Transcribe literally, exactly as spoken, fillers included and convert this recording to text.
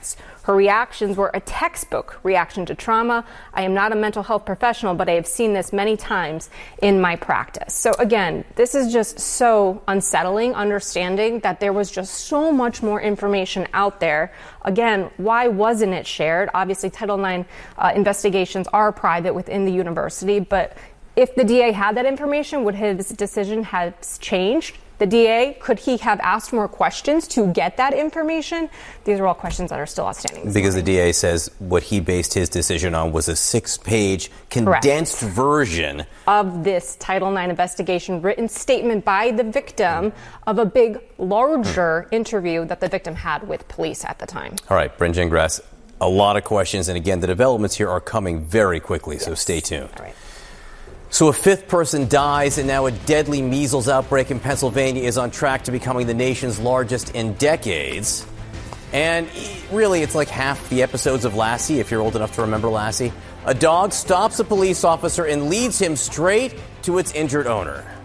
arrests. Her reactions were a textbook reaction to trauma. I am not a mental health professional, but I have seen this many times in my practice. So again, this is just so unsettling, understanding that there was just so much more information out there. Again, why wasn't it shared? Obviously, Title nine uh, investigations are private within the university, but if the D A had that information, would his decision have changed? The D A, could he have asked more questions to get that information? These are all questions that are still outstanding. Because the D A says what he based his decision on was a six-page condensed Correct. version of this Title nine investigation, written statement by the victim of a big, larger interview that the victim had with police at the time. All right, Bryn Gingras, a lot of questions. And again, the developments here are coming very quickly, yes. so stay tuned. All right. So a fifth person dies, and now a deadly measles outbreak in Pennsylvania is on track to becoming the nation's largest in decades. And really, it's like half the episodes of Lassie, if you're old enough to remember Lassie. A dog stops a police officer and leads him straight to its injured owner.